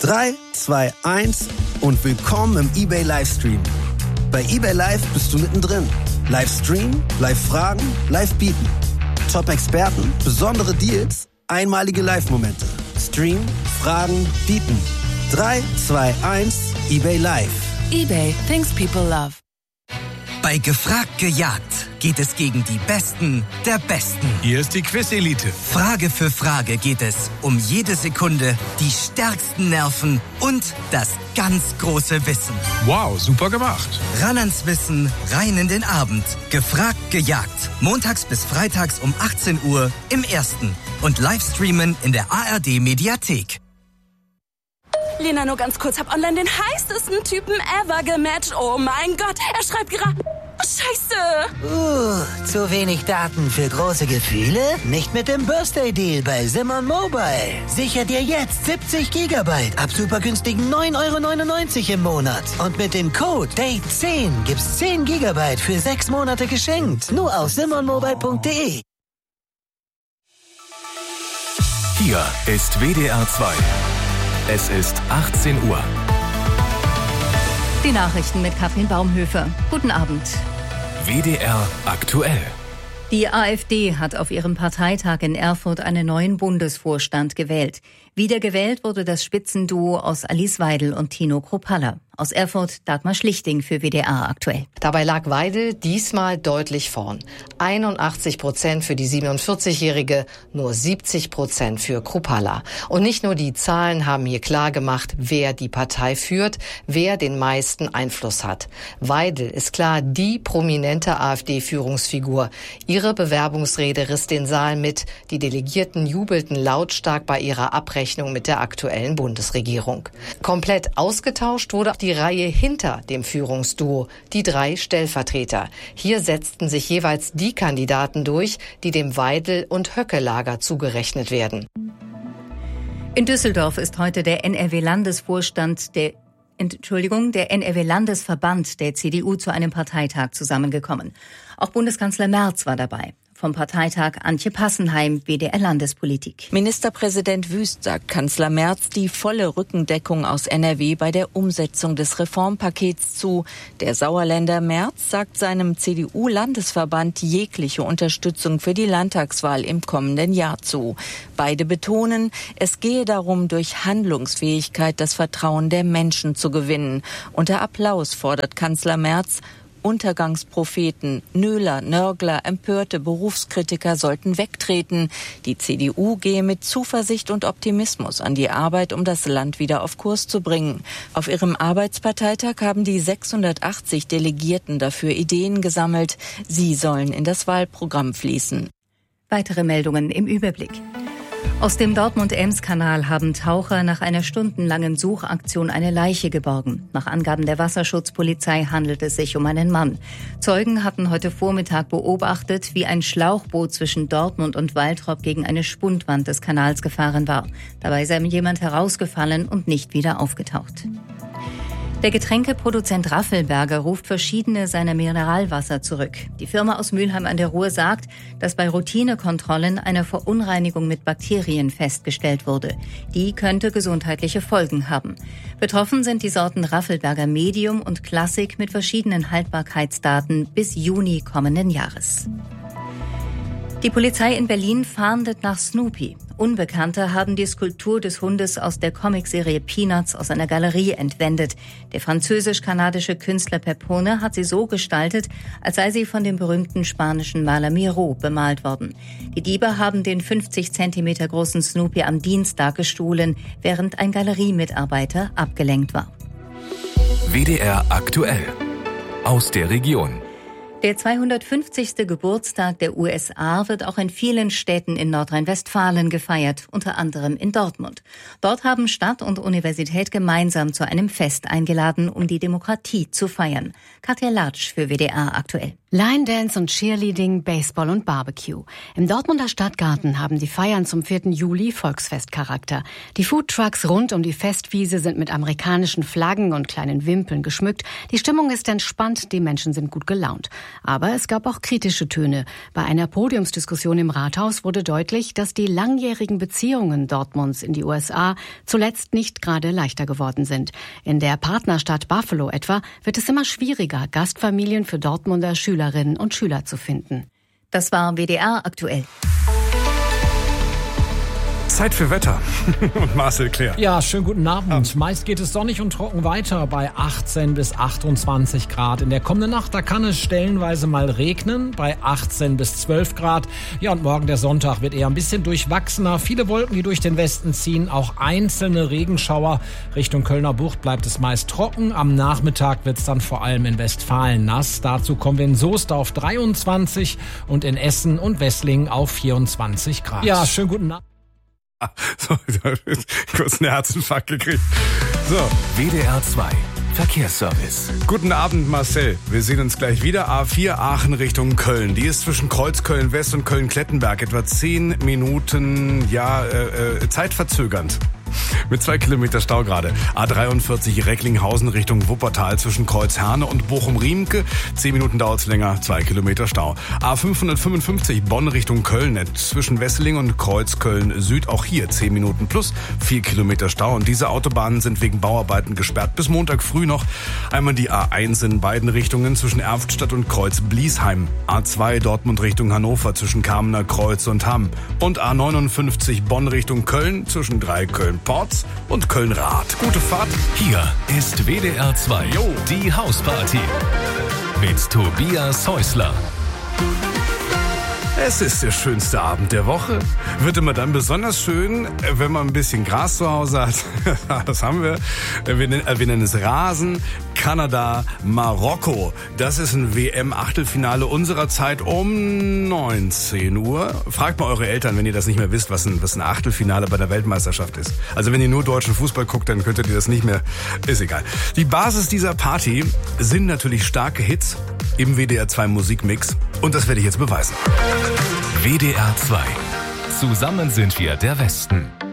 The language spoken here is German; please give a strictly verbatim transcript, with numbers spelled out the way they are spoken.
drei, zwei, eins und willkommen im eBay Livestream. Bei eBay Live bist du mittendrin. Livestream, Live-Fragen, Live-Bieten. Top-Experten, besondere Deals, einmalige Live-Momente. Stream, Fragen, Bieten. drei, zwei, eins, eBay Live. eBay, things people love. Bei Gefragt gejagt geht es gegen die Besten der Besten. Hier ist die Quiz-Elite. Frage für Frage geht es um jede Sekunde, die stärksten Nerven und das ganz große Wissen. Wow, super gemacht. Ran ans Wissen, rein in den Abend. Gefragt gejagt. Montags bis freitags um achtzehn Uhr im Ersten. Und Livestreamen in der A R D-Mediathek. Lena, nur ganz kurz, hab online den heißesten Typen ever gematcht. Oh mein Gott, er schreibt gerade... Oh, Scheiße! Uh, zu wenig Daten für große Gefühle? Nicht mit dem Birthday-Deal bei Simon Mobile. Sicher dir jetzt siebzig Gigabyte ab super günstigen neun Euro neunundneunzig im Monat. Und mit dem Code Date zehn gibt's zehn Gigabyte für sechs Monate geschenkt. Nur auf simon mobile punkt de. Hier ist W D R zwei. Es ist achtzehn Uhr. Die Nachrichten mit Kathrin Baumhöfer. Guten Abend. W D R aktuell. Die AfD hat auf ihrem Parteitag in Erfurt einen neuen Bundesvorstand gewählt. Wiedergewählt wurde das Spitzenduo aus Alice Weidel und Tino Kruppalla. Aus Erfurt Dagmar Schlichting für W D R aktuell. Dabei lag Weidel diesmal deutlich vorn. einundachtzig Prozent für die siebenundvierzigjährige, nur siebzig Prozent für Kruppalla. Und nicht nur die Zahlen haben hier klar gemacht, wer die Partei führt, wer den meisten Einfluss hat. Weidel ist klar die prominente AfD-Führungsfigur. Ihre Bewerbungsrede riss den Saal mit. Die Delegierten jubelten lautstark bei ihrer Abrechnung mit der aktuellen Bundesregierung. Komplett ausgetauscht wurde auch die Reihe hinter dem Führungsduo, die drei Stellvertreter. Hier setzten sich jeweils die Kandidaten durch, die dem Weidel- und Höcke-Lager zugerechnet werden. In Düsseldorf ist heute der N R W-Landesvorstand der Entschuldigung, der N R W-Landesverband der C D U zu einem Parteitag zusammengekommen. Auch Bundeskanzler Merz war dabei. Vom Parteitag Antje Passenheim, W D R Landespolitik. Ministerpräsident Wüst sagt Kanzler Merz die volle Rückendeckung aus N R W bei der Umsetzung des Reformpakets zu. Der Sauerländer Merz sagt seinem C D U-Landesverband jegliche Unterstützung für die Landtagswahl im kommenden Jahr zu. Beide betonen, es gehe darum, durch Handlungsfähigkeit das Vertrauen der Menschen zu gewinnen. Unter Applaus fordert Kanzler Merz, Untergangspropheten, Nöler, Nörgler, empörte Berufskritiker sollten wegtreten. Die C D U gehe mit Zuversicht und Optimismus an die Arbeit, um das Land wieder auf Kurs zu bringen. Auf ihrem Arbeitsparteitag haben die sechshundertachtzig Delegierten dafür Ideen gesammelt. Sie sollen in das Wahlprogramm fließen. Weitere Meldungen im Überblick. Aus dem Dortmund-Ems-Kanal haben Taucher nach einer stundenlangen Suchaktion eine Leiche geborgen. Nach Angaben der Wasserschutzpolizei handelt es sich um einen Mann. Zeugen hatten heute Vormittag beobachtet, wie ein Schlauchboot zwischen Dortmund und Waltrop gegen eine Spundwand des Kanals gefahren war. Dabei sei jemand herausgefallen und nicht wieder aufgetaucht. Der Getränkeproduzent Raffelberger ruft verschiedene seiner Mineralwasser zurück. Die Firma aus Mülheim an der Ruhr sagt, dass bei Routinekontrollen eine Verunreinigung mit Bakterien festgestellt wurde. Die könnte gesundheitliche Folgen haben. Betroffen sind die Sorten Raffelberger Medium und Classic mit verschiedenen Haltbarkeitsdaten bis Juni kommenden Jahres. Die Polizei in Berlin fahndet nach Snoopy. Unbekannte haben die Skulptur des Hundes aus der Comicserie Peanuts aus einer Galerie entwendet. Der französisch-kanadische Künstler Pepone hat sie so gestaltet, als sei sie von dem berühmten spanischen Maler Miró bemalt worden. Die Diebe haben den fünfzig Zentimeter großen Snoopy am Dienstag gestohlen, während ein Galeriemitarbeiter abgelenkt war. W D R aktuell. Aus der Region. Der zweihundertfünfzigste Geburtstag der U S A wird auch in vielen Städten in Nordrhein-Westfalen gefeiert, unter anderem in Dortmund. Dort haben Stadt und Universität gemeinsam zu einem Fest eingeladen, um die Demokratie zu feiern. Katja Latsch für W D R aktuell. Line Dance und Cheerleading, Baseball und Barbecue. Im Dortmunder Stadtgarten haben die Feiern zum vierten Juli Volksfestcharakter. Die Foodtrucks rund um die Festwiese sind mit amerikanischen Flaggen und kleinen Wimpeln geschmückt. Die Stimmung ist entspannt, die Menschen sind gut gelaunt. Aber es gab auch kritische Töne. Bei einer Podiumsdiskussion im Rathaus wurde deutlich, dass die langjährigen Beziehungen Dortmunds in die U S A zuletzt nicht gerade leichter geworden sind. In der Partnerstadt Buffalo etwa wird es immer schwieriger, Gastfamilien für Dortmunder Schülerinnen und Schüler zu finden. Das war W D R aktuell. Zeit für Wetter. Und Marcel Claire. Ja, schönen guten Abend. Ja. Meist geht es sonnig und trocken weiter bei achtzehn bis achtundzwanzig Grad. In der kommenden Nacht, da kann es stellenweise mal regnen bei achtzehn bis zwölf Grad. Ja, und morgen der Sonntag wird eher ein bisschen durchwachsener. Viele Wolken, die durch den Westen ziehen, auch einzelne Regenschauer. Richtung Kölner Bucht bleibt es meist trocken. Am Nachmittag wird es dann vor allem in Westfalen nass. Dazu kommen wir in Soest auf dreiundzwanzig und in Essen und Wesslingen auf vierundzwanzig Grad. Ja, schönen guten Abend. So, kurz einen Herzinfarkt gekriegt. So. W D R zwei Verkehrsservice. Guten Abend, Marcel. Wir sehen uns gleich wieder. A vier Aachen Richtung Köln. Die ist zwischen Kreuzköln West und Köln-Klettenberg etwa zehn Minuten, ja, äh, äh, zeitverzögernd. Mit zwei Kilometer Stau gerade. A dreiundvierzig Recklinghausen Richtung Wuppertal zwischen Kreuzherne und Bochum-Riemke. Zehn Minuten dauert's länger, zwei Kilometer Stau. A fünfhundertfünfundfünfzig Bonn Richtung Köln zwischen Wesseling und Kreuzköln Süd. Auch hier zehn Minuten plus vier Kilometer Stau. Und diese Autobahnen sind wegen Bauarbeiten gesperrt. Bis Montag früh noch einmal die A eins in beiden Richtungen zwischen Erftstadt und Kreuz-Bliesheim. A zwei Dortmund Richtung Hannover zwischen Kamener Kreuz und Hamm. Und A neunundfünfzig Bonn Richtung Köln zwischen Dreiköln Porz und Köln-Rath. Gute Fahrt. Hier ist W D R zwei, jo. Die Hausparty mit Tobias Häusler. Es ist der schönste Abend der Woche. Wird immer dann besonders schön, wenn man ein bisschen Gras zu Hause hat. Das haben wir. Wir nennen, wir nennen es Rasen. Kanada, Marokko. Das ist ein W M-Achtelfinale unserer Zeit um neunzehn Uhr. Fragt mal eure Eltern, wenn ihr das nicht mehr wisst, was ein, was ein Achtelfinale bei der Weltmeisterschaft ist. Also wenn ihr nur deutschen Fußball guckt, dann könntet ihr das nicht mehr. Ist egal. Die Basis dieser Party sind natürlich starke Hits im W D R zwei Musikmix. Und das werde ich jetzt beweisen. W D R zwei. Zusammen sind wir der Westen.